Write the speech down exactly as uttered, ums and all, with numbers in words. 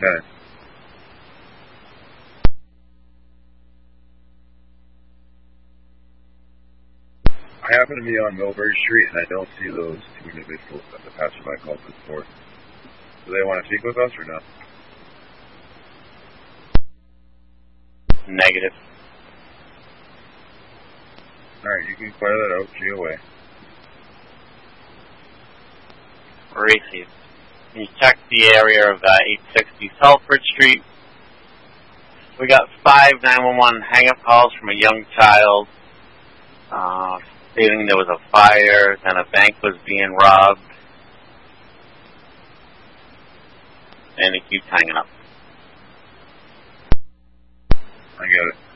Okay. I happen to be on Millbury Street, and I don't see those two individuals that the passerby called us for. Do they want to speak with us or not? Negative. Alright, you can clear that out. G O A. Received. You check the area of uh, eight sixty Salford Street. We got five nine one one hang-up calls from a young child uh, stating there was a fire and a bank was being robbed. And it keeps hanging up. I get it.